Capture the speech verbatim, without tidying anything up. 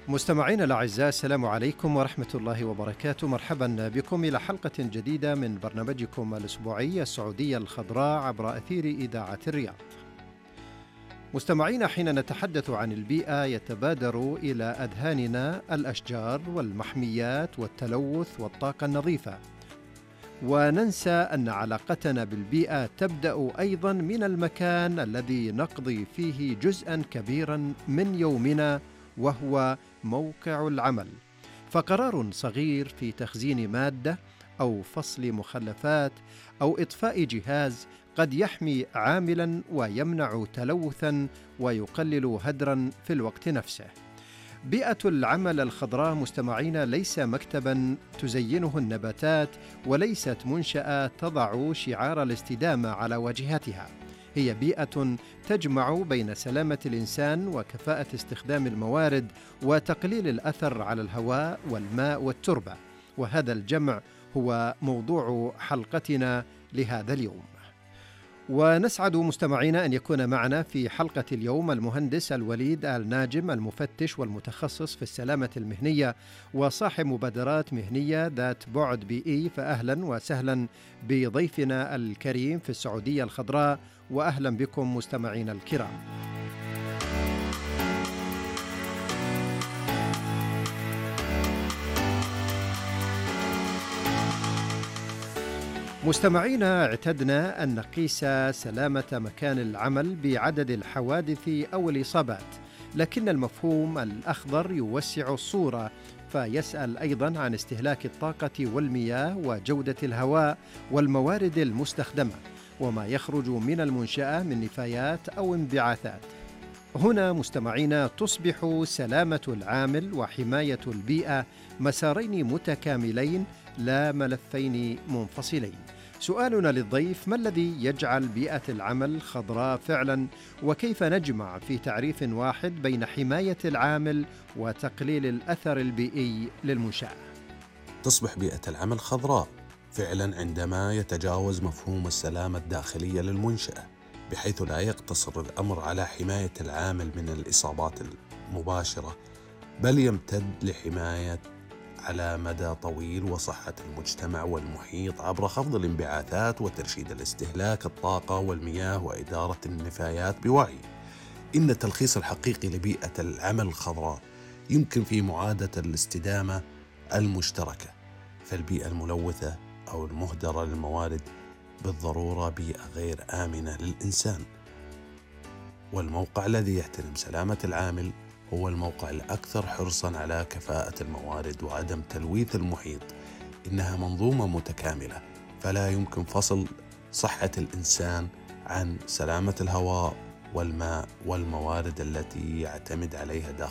مستمعينا الأعزاء، السلام عليكم ورحمة الله وبركاته. مرحبا بكم إلى حلقة جديدة من برنامجكم الأسبوعي السعودية الخضراء عبر أثير إذاعة الرياض. مستمعينا، حين نتحدث عن البيئة يتبادر إلى أذهاننا الأشجار والمحميات والتلوث والطاقة النظيفة، وننسى أن علاقتنا بالبيئة تبدأ أيضا من المكان الذي نقضي فيه جزءا كبيرا من يومنا، وهو موقع العمل. فقرار صغير في تخزين مادة أو فصل مخلفات أو إطفاء جهاز قد يحمي عاملا ويمنع تلوثا ويقلل هدرا في الوقت نفسه. بيئة العمل الخضراء مستمعين ليس مكتبا تزينه النباتات، وليست منشأة تضع شعار الاستدامة على واجهتها. هي بيئة تجمع بين سلامة الإنسان وكفاءة استخدام الموارد وتقليل الأثر على الهواء والماء والتربة، وهذا الجمع هو موضوع حلقتنا لهذا اليوم. ونسعد مستمعينا أن يكون معنا في حلقة اليوم المهندس الوليد آل ناجم، المفتش والمتخصص في السلامة المهنية وصاحب مبادرات مهنية ذات بعد بيئي. فأهلا وسهلا بضيفنا الكريم في السعودية الخضراء، وأهلا بكم مستمعينا الكرام. مستمعينا، اعتدنا أن نقيس سلامة مكان العمل بعدد الحوادث أو الإصابات، لكن المفهوم الأخضر يوسع الصورة، فيسأل أيضا عن استهلاك الطاقة والمياه وجودة الهواء والموارد المستخدمة، وما يخرج من المنشأة من نفايات أو انبعاثات. هنا مستمعينا تصبح سلامة العامل وحماية البيئة مسارين متكاملين لا ملفين منفصلين. سؤالنا للضيف: ما الذي يجعل بيئة العمل خضراء فعلا؟ وكيف نجمع في تعريف واحد بين حماية العامل وتقليل الأثر البيئي للمنشأة؟ تصبح بيئة العمل خضراء فعلا عندما يتجاوز مفهوم السلامة الداخلية للمنشأة، بحيث لا يقتصر الأمر على حماية العامل من الإصابات المباشرة، بل يمتد لحماية على مدى طويل وصحة المجتمع والمحيط عبر خفض الانبعاثات وترشيد الاستهلاك الطاقة والمياه وإدارة النفايات بوعي. إن التلخيص الحقيقي لبيئة العمل الخضراء يمكن في معادلة الاستدامة المشتركة، فالبيئة الملوثة أو المهدرة للموارد بالضرورة بيئة غير آمنة للإنسان، والموقع الذي يحترم سلامة العامل هو الموقع الأكثر حرصاً على كفاءة الموارد وعدم تلويث المحيط. إنها منظومة متكاملة، فلا يمكن فصل صحة الإنسان عن سلامة الهواء والماء والموارد التي يعتمد عليها داخل